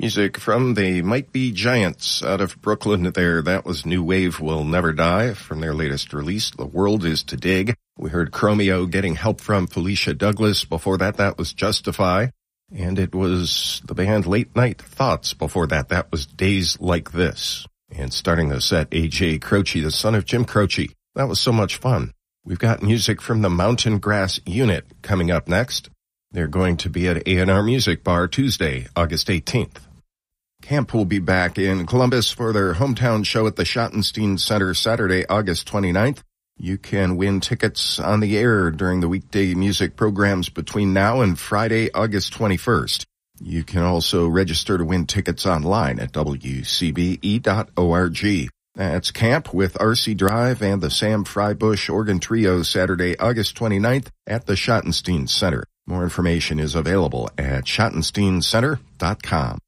Music from They Might Be Giants out of Brooklyn there. That was New Wave Will Never Die from their latest release, The World Is to Dig. We heard Chromeo Getting Help from Felicia Douglas. Before that, that was Justify. And it was the band Late Night Thoughts. Before that, that was Days Like This. And starting the set, A.J. Croce, the son of Jim Croce. That was so much fun. We've got music from the Mountain Grass Unit coming up next. They're going to be at A&R Music Bar Tuesday, August 18th. Camp will be back in Columbus for their hometown show at the Schottenstein Center Saturday, August 29th. You can win tickets on the air during the weekday music programs between now and Friday, August 21st. You can also register to win tickets online at wcbe.org. That's Camp with R.C. Drive and the Sam Frybush Organ Trio Saturday, August 29th at the Schottenstein Center. More information is available at schottensteincenter.com.